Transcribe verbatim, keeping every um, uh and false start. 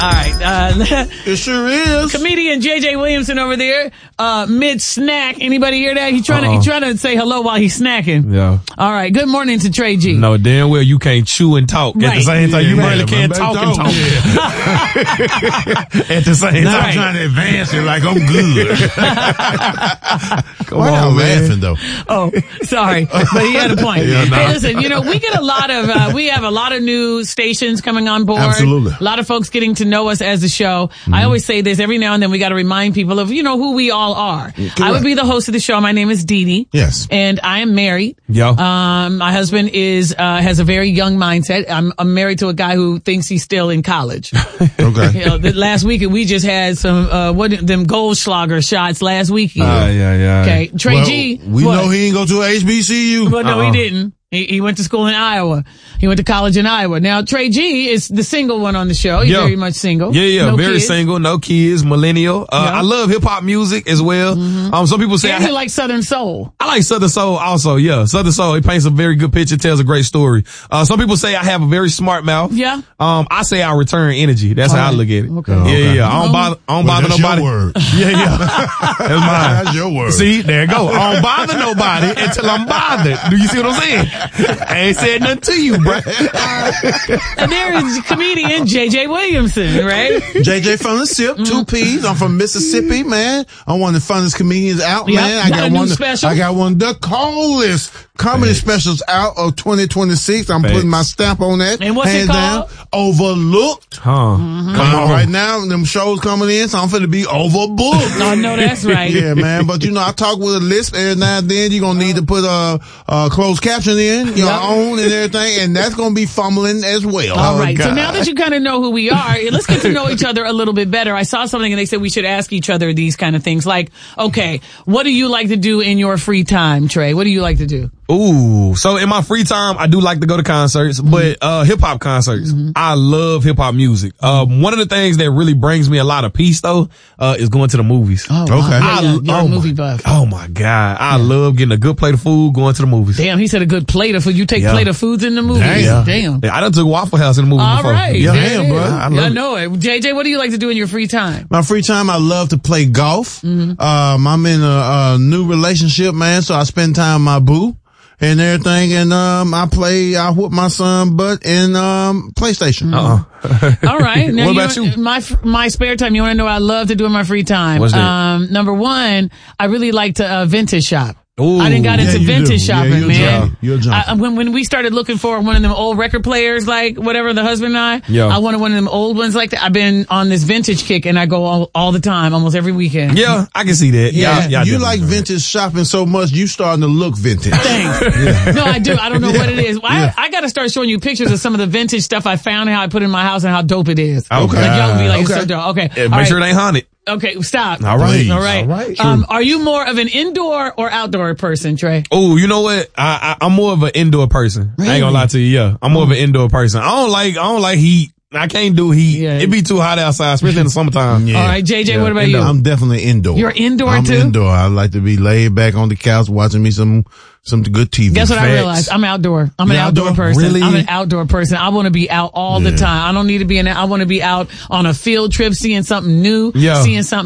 All right. Uh, it sure is. Comedian J J Williamson over there, uh, mid snack. Anybody hear that? He's trying uh-uh. to, he's trying to say hello while he's snacking. Yeah. All right. Good morning to Trey G. No, damn well you can't chew and talk right. at the same time. Yeah, you yeah, really can't talk and talk. Yeah. At the same now time. I'm trying to advance it like I'm good. Come Why on, y'all man. laughing though? Oh, sorry. But he had a point. Yeah, no. Hey, listen, you know, we get a lot of, uh, we have a lot of new stations coming on board. Absolutely. A lot of folks getting to know us as a show. Mm-hmm. I always say this every now and then we got to remind people of, you know, who we all are. Correct. I would be the host of the show. My name is Dee Dee. Yes. And I am married. Yeah. Um, my husband is, uh, has a very young mindset. I'm, I'm married to a guy who thinks he's still in college. Okay. You know, the, last weekend we just had some, uh, what, them Goldschlager shots last weekend. Uh, yeah, yeah. Okay. Trey well, G. We what? know he ain't go to H B C U. Well, no, uh-uh. he didn't. He, he went to school in Iowa. He went to college in Iowa. Now, Trey G is the single one on the show. He's yeah. very much single. Yeah, yeah, no very kids. single, no kids, millennial. Uh, Yeah. I love hip hop music as well. Mm-hmm. Um, some people say And I you like Southern Soul. I like Southern Soul also, yeah. Southern Soul, it paints a very good picture, tells a great story. Uh, some people say I have a very smart mouth. Yeah. Um, I say I return energy. That's All how right. I look at it. Okay. Yeah, Okay. yeah. I don't bother, I don't Well, bother that's nobody. your word. Yeah, yeah. That's mine. That's your word. See, there you go. I don't bother nobody until I'm bothered. Do you see what I'm saying? I ain't said nothing to you, bro. And there is comedian J J Williamson, right? J J from the SIP, mm-hmm. two P's. I'm from Mississippi, man. I'm one of the funnest comedians out, Yep. man. I got, got, a new one. Of, special? I got one of the coolest comedy specials out of twenty twenty-six. I'm Thanks. putting my stamp on that. And what's hands it called? down. Overlooked. Huh. Mm-hmm. Come on, right now, them shows coming in, so I'm finna be overbooked. Oh, no, that's right. Yeah, man. But you know, I talk with a lisp every now and then. You're gonna need to put a, a closed caption in, your Yep. own and everything, and that's gonna be fumbling as well. All Oh, right. So God. now that you kind of know who we are, let's get to know each other a little bit better. I saw something and they said we should ask each other these kind of things. Like, okay, what do you like to do in your free time, Trey? What do you like to do? Ooh, so in my free time, I do like to go to concerts, but uh hip hop concerts. Mm-hmm. I love hip hop music. Um, one of the things that really brings me a lot of peace, though, uh, is going to the movies. Oh, Okay. wow. Yeah, I, yeah, you're oh a movie my, buff. Oh my God, I yeah. love getting a good plate of food, going to the movies. Damn, he said a good plate of food. You take Yeah. plate of foods in the movies. Damn. Damn. Yeah, I done took Waffle House in the movie All before. right. Yeah, There damn, it bro. is. I Yeah, love I it. know it. J J, what do you like to do in your free time? My free time, I love to play golf. Mm-hmm. Um, I'm in a, a new relationship, man, so I spend time with my boo and everything, and um, I play, I whoop my son butt in um PlayStation. Uh-uh. All right. Now, What about know, you? My my spare time. You want to know what I love to do in my free time? What's that? Um, number one, I really like to uh, vintage shop. Ooh. I done got Yeah, into you vintage do. shopping, Yeah, you're a man. junkie. You're a junkie. I, when when we started looking for one of them old record players, like whatever, the husband and I, Yeah. I wanted one of them old ones like that. I've been on this vintage kick, and I go all, all the time, almost every weekend. Yeah, I can see that. Yeah. Yeah, yeah, You like vintage shopping so much, you starting to look vintage. Thanks. No, I do. I don't know what it is. I, I got to start showing you pictures of some of the vintage stuff I found and how I put in my house and how dope it is. Okay. Like y'all would be like, it's Okay. so dope. Okay. Yeah, All make right. sure it ain't haunted. Okay, stop. All right. All right. All right. Um, are you more of an indoor or outdoor person, Trey? Oh, you know what? I, I I'm more of an indoor person. I Really? ain't gonna lie to you. Yeah, I'm more of an indoor person. I don't like I don't like heat. I can't do heat. Yeah. It be too hot outside, especially in the summertime. Yeah. All right, J J, Yeah, what about indoor. you? I'm definitely indoor. You're indoor I'm too? indoor. I like to be laid back on the couch watching me some some good T V. Guess what I Facts. realized? I'm outdoor. I'm an You're outdoor, outdoor? person. Really? I'm an outdoor person. I want to be out all the Yeah. time. I don't need to be in. I want to be out on a field trip, seeing something new, Yeah. seeing something